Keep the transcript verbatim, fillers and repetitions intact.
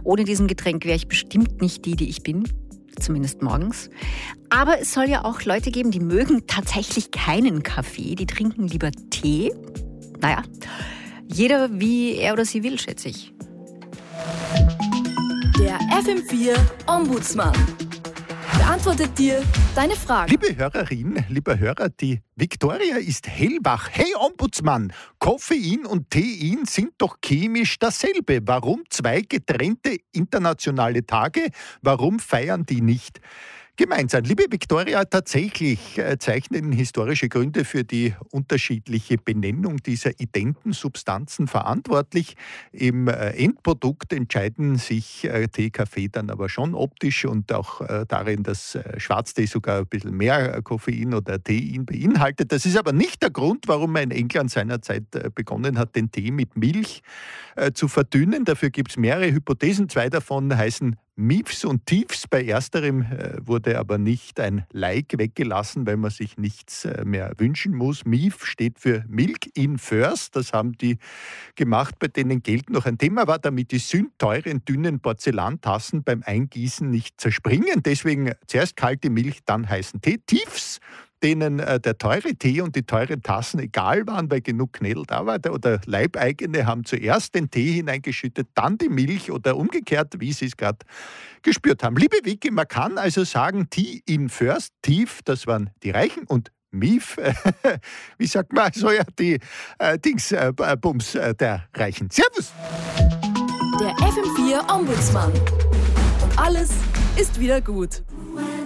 Ohne diesen Getränk wäre ich bestimmt nicht die, die ich bin. Zumindest morgens. Aber es soll ja auch Leute geben, die mögen tatsächlich keinen Kaffee. Die trinken lieber Tee. Naja, jeder wie er oder sie will, schätze ich. Der F M vier Ombudsmann beantwortet dir deine Fragen. Liebe Hörerin, lieber Hörer, die Viktoria ist hellwach. Hey Ombudsmann, Koffein und Tein sind doch chemisch dasselbe. Warum zwei getrennte internationale Tage? Warum feiern die nicht gemeinsam? Liebe Viktoria, tatsächlich äh, zeichnen historische Gründe für die unterschiedliche Benennung dieser identen Substanzen verantwortlich. Im äh, Endprodukt entscheiden sich äh, Tee, Kaffee dann aber schon optisch und auch äh, darin, dass äh, Schwarztee sogar ein bisschen mehr äh, Koffein oder Tein beinhaltet. Das ist aber nicht der Grund, warum man in England seinerzeit äh, begonnen hat, den Tee mit Milch äh, zu verdünnen. Dafür gibt es mehrere Hypothesen. Zwei davon heißen Miefs und Tiefs. Bei ersterem äh, wurde aber nicht ein Like weggelassen, weil man sich nichts äh, mehr wünschen muss. Mief steht für Milk in First. Das haben die gemacht, bei denen Geld noch ein Thema war, damit die sündteuren, dünnen Porzellantassen beim Eingießen nicht zerspringen. Deswegen zuerst kalte Milch, dann heißen Tee. Tiefs, denen äh, der teure Tee und die teuren Tassen egal waren, weil genug Knädel da war. Oder Leibeigene haben zuerst den Tee hineingeschüttet, dann die Milch oder umgekehrt, wie sie es gerade gespürt haben. Liebe Vicky, man kann also sagen, Tea in First, tief, das waren die Reichen und Mief, äh, wie sagt man, so ja, die äh, Dings, äh, Bums äh, der Reichen. Servus! Der F M vier Ombudsmann. Und alles ist wieder gut.